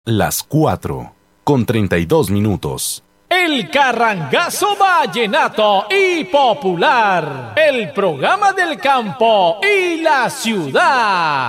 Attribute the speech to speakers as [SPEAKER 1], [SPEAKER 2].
[SPEAKER 1] Las 4:32.
[SPEAKER 2] El Carrangazo Vallenato y Popular, el programa del campo y la ciudad.